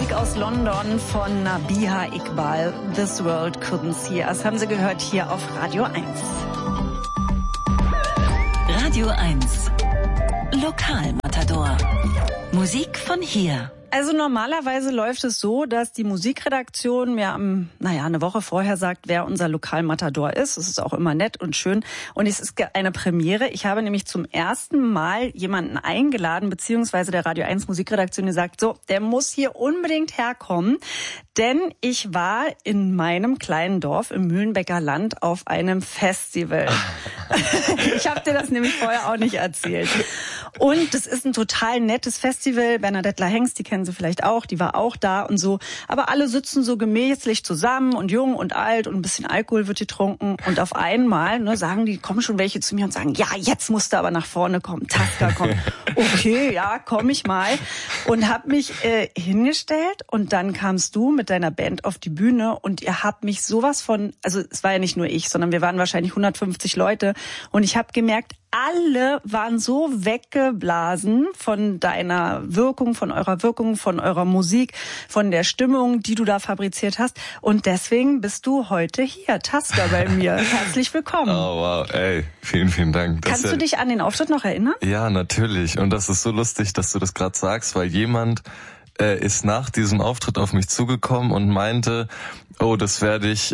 Musik aus London von Nabiha Iqbal. This World Couldn't See Us. Haben Sie gehört hier auf Radio 1. Radio 1. Lokalmatador. Musik von hier. Also normalerweise läuft es so, dass die Musikredaktion mir eine Woche vorher sagt, wer unser Lokalmatador ist. Das ist auch immer nett und schön. Und es ist eine Premiere. Ich habe nämlich zum ersten Mal jemanden eingeladen, beziehungsweise der Radio 1 Musikredaktion gesagt, so, der muss hier unbedingt herkommen. Denn ich war in meinem kleinen Dorf im Mühlenbecker Land auf einem Festival. Ich habe dir das nämlich vorher auch nicht erzählt. Und das ist ein total nettes Festival. Bernadette Lahengst, die kennen Sie vielleicht auch, die war auch da und so. Aber alle sitzen so gemächlich zusammen und jung und alt und ein bisschen Alkohol wird getrunken. Und auf einmal kommen schon welche zu mir und sagen, ja, jetzt musst du aber nach vorne kommen, Taska kommt. Okay, ja, komm ich mal. Und hab mich hingestellt und dann kamst du mit deiner Band auf die Bühne und ihr habt mich sowas von, also es war ja nicht nur ich, sondern wir waren wahrscheinlich 150 Leute und ich habe gemerkt, alle waren so weggeblasen von deiner Wirkung, von eurer Musik, von der Stimmung, die du da fabriziert hast. Und deswegen bist du heute hier, Taska, bei mir. Herzlich willkommen. Oh wow, ey, vielen, vielen Dank. Kannst du dich an den Auftritt noch erinnern? Ja, natürlich. Und das ist so lustig, dass du das gerade sagst, weil jemand ist nach diesem Auftritt auf mich zugekommen und meinte, oh, das werde ich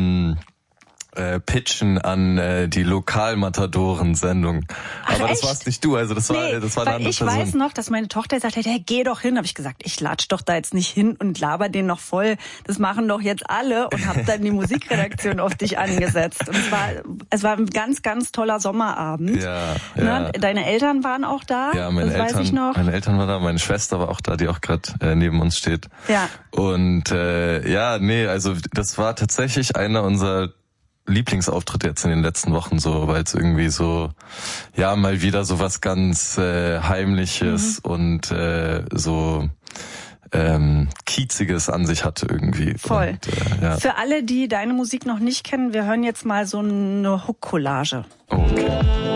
pitchen an die Lokalmatadoren-Sendung. Aber Ach, das warst nicht du, also das war eine andere Person. Ich weiß noch, dass meine Tochter gesagt hat, hey, geh doch hin. Habe ich gesagt, ich latsch doch da jetzt nicht hin und laber den noch voll. Das machen doch jetzt alle und habe dann die Musikredaktion auf dich angesetzt. Und es war ein ganz, ganz toller Sommerabend. Ja. Ne? Deine Eltern waren auch da. Ja, meine Eltern waren da, meine Schwester war auch da, die auch gerade neben uns steht. Ja. Und also das war tatsächlich einer unserer Lieblingsauftritt jetzt in den letzten Wochen so, weil es irgendwie so, ja, mal wieder so was ganz Heimliches und so Kieziges an sich hatte irgendwie. Voll. Und, ja. Für alle, die deine Musik noch nicht kennen, wir hören jetzt mal so eine Hook-Collage. Okay.